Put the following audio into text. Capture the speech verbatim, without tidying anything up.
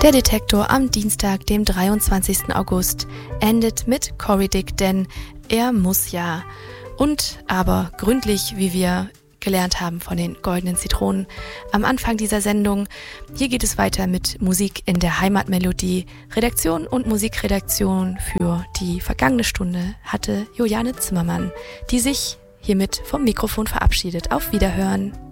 Der Detektor am Dienstag, dem dreiundzwanzigsten August, endet mit Corey Dick, denn er muss ja. Und aber gründlich, wie wir gelernt haben von den Goldenen Zitronen am Anfang dieser Sendung. Hier geht es weiter mit Musik in der Heimatmelodie. Redaktion und Musikredaktion für die vergangene Stunde hatte Juliane Zimmermann, die sich hiermit vom Mikrofon verabschiedet. Auf Wiederhören.